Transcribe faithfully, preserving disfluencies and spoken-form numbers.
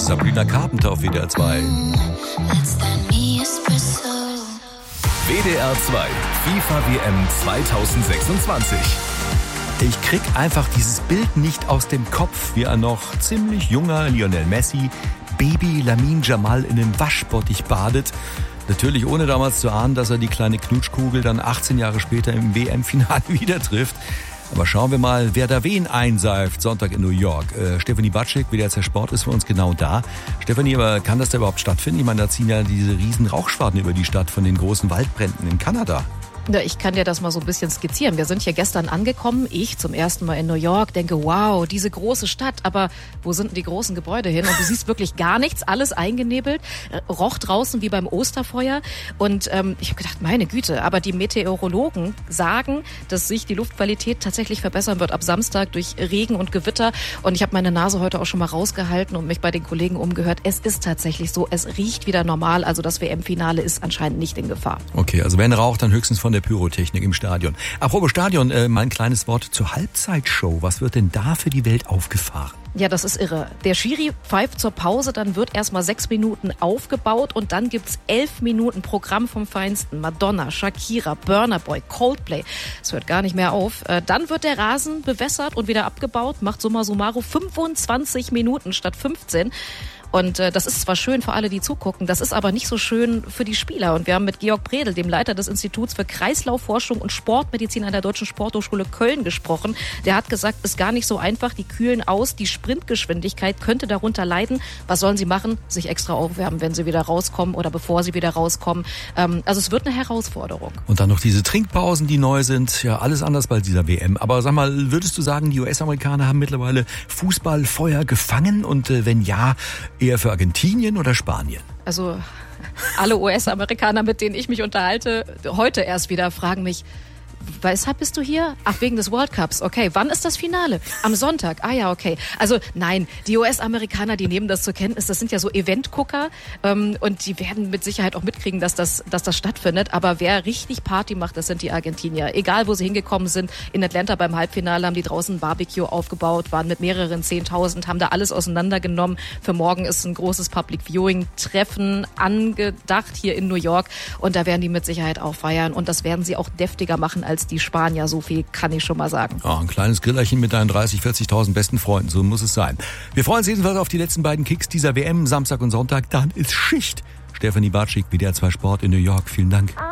Sabrina Carpenter auf W D R zwei. W D R zwei FIFA W M zweitausendsechsundzwanzig. Ich krieg einfach dieses Bild nicht aus dem Kopf, wie ein noch ziemlich junger Lionel Messi Baby Lamine Yamal in den Waschbottich badet. Natürlich ohne damals zu ahnen, dass er die kleine Knutschkugel dann achtzehn Jahre später im W M-Finale wieder trifft. Aber schauen wir mal, wer da wen einseift. Sonntag in New York. Äh, Stefanie Batschik, W D R zwei Sport, ist für uns genau da. Stefanie, aber kann das da überhaupt stattfinden? Ich meine, da ziehen ja diese riesen Rauchschwaden über die Stadt von den großen Waldbränden in Kanada. Ja, ich kann dir das mal so ein bisschen skizzieren. Wir sind hier gestern angekommen, ich zum ersten Mal in New York, denke, wow, diese große Stadt, aber wo sind denn die großen Gebäude hin? Und du siehst wirklich gar nichts, alles eingenebelt, roch draußen wie beim Osterfeuer. Und ähm, ich habe gedacht, meine Güte, aber die Meteorologen sagen, dass sich die Luftqualität tatsächlich verbessern wird ab Samstag durch Regen und Gewitter. Und ich habe meine Nase heute auch schon mal rausgehalten und mich bei den Kollegen umgehört. Es ist tatsächlich so, es riecht wieder normal, also das W M-Finale ist anscheinend nicht in Gefahr. Okay, also wenn raucht, dann höchstens von der Pyrotechnik im Stadion. Apropos Stadion, äh, mein kleines Wort zur Halbzeitshow. Was wird denn da für die Welt aufgefahren? Ja, das ist irre. Der Schiri pfeift zur Pause, dann wird erstmal sechs Minuten aufgebaut und dann gibt's elf Minuten Programm vom Feinsten. Madonna, Shakira, Burna Boy, Coldplay. Es hört gar nicht mehr auf. Dann wird der Rasen bewässert und wieder abgebaut. Macht summa summarum fünfundzwanzig Minuten statt fünfzehn. Und äh, das ist zwar schön für alle, die zugucken, das ist aber nicht so schön für die Spieler. Und wir haben mit Georg Bredel, dem Leiter des Instituts für Kreislaufforschung und Sportmedizin an der Deutschen Sporthochschule Köln, gesprochen. Der hat gesagt, ist gar nicht so einfach, die kühlen aus, die Sprintgeschwindigkeit könnte darunter leiden. Was sollen sie machen? Sich extra aufwärmen, wenn sie wieder rauskommen oder bevor sie wieder rauskommen. Ähm, also es wird eine Herausforderung. Und dann noch diese Trinkpausen, die neu sind. Ja, alles anders bei dieser W M. Aber sag mal, würdest du sagen, die U S-Amerikaner haben mittlerweile Fußballfeuer gefangen? Und äh, wenn ja, eher für Argentinien oder Spanien? Also alle U S-Amerikaner, mit denen ich mich unterhalte, heute erst wieder fragen mich, weshalb bist du hier? Ach, wegen des World Cups. Okay, wann ist das Finale? Am Sonntag. Ah ja, okay. Also nein, die U S-Amerikaner, die nehmen das zur Kenntnis. Das sind ja so Eventgucker ähm, und die werden mit Sicherheit auch mitkriegen, dass das, dass das stattfindet. Aber wer richtig Party macht, das sind die Argentinier. Egal, wo sie hingekommen sind. In Atlanta beim Halbfinale haben die draußen ein Barbecue aufgebaut, waren mit mehreren Zehntausend, haben da alles auseinandergenommen. Für morgen ist ein großes Public Viewing Treffen angedacht hier in New York und da werden die mit Sicherheit auch feiern und das werden sie auch deftiger machen als die Spanier, so viel kann ich schon mal sagen. Oh, ein kleines Grillerchen mit deinen dreißig, vierzigtausend besten Freunden, so muss es sein. Wir freuen uns jedenfalls auf die letzten beiden Kicks dieser W M, Samstag und Sonntag, dann ist Schicht. Stefanie Batschik, W D R zwei Sport in New York, vielen Dank.